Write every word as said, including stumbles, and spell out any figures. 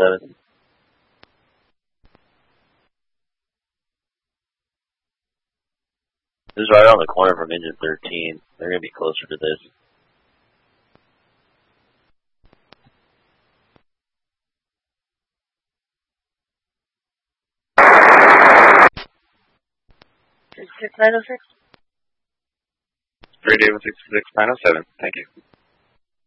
seven. This is right on the corner from engine thirteen. They're going to be closer to this. six six nine oh six? Radio six six nine oh seven, thank you.